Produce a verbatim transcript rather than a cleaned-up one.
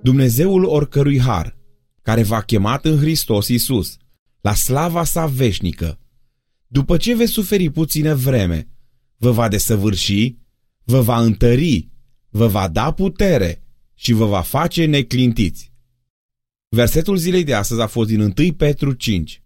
Dumnezeul oricărui har, care v-a chemat în Hristos Iisus, la slava sa veșnică, după ce veți suferi puțină vreme, vă va desăvârși, vă va întări, vă va da putere și vă va face neclintiți. Versetul zilei de astăzi a fost din întâi Petru cinci.